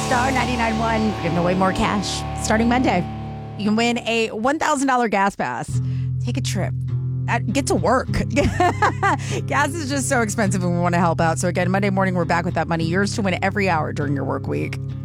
Star 99.1, giving away more cash starting Monday. You can win a $1,000 gas pass. Take a trip. Get to work. Gas is just so expensive and we want to help out. So again, Monday morning, we're back with that money. Yours to win every hour during your work week.